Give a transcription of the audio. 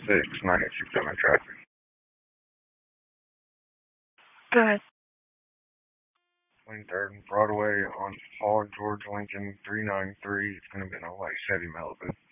986 traffic. Go ahead. 23rd and Broadway on Paul George Lincoln 393. It's going to be in a white Chevy Malibu.